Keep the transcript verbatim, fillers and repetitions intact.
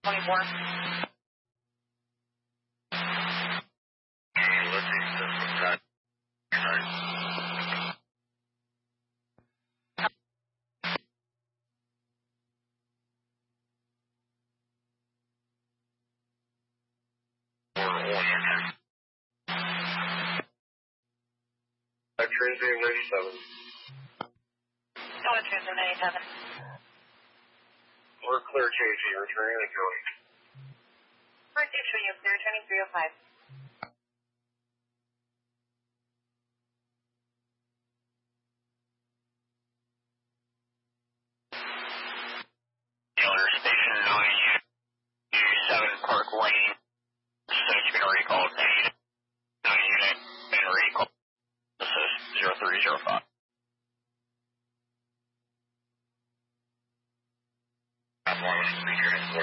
twenty-four. Transfer ninety-seven. Solid transfer ninety-seven. We're clear J G, returning to the county. First six for you, clear turning three oh five. Taylor Station nine seven Park Lane. Six been recalled. nine unit been recalled. This is zero three zero five. I'm one of the